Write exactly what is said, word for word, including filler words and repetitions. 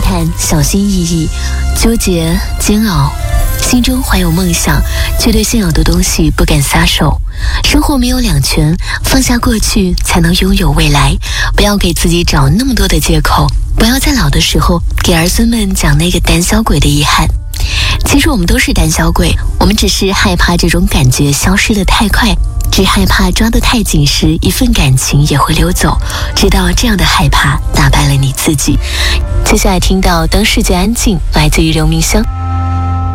探，小心翼翼，纠结煎熬，心中怀有梦想，却对现有的东西不敢撒手。生活没有两全，放下过去才能拥有未来。不要给自己找那么多的借口，不要在老的时候给儿孙们讲那个胆小鬼的遗憾。其实我们都是胆小鬼，我们只是害怕这种感觉消失得太快，只害怕抓得太紧时一份感情也会溜走，直到这样的害怕打败了你自己。接下来听到当世界安静，来自于刘明生。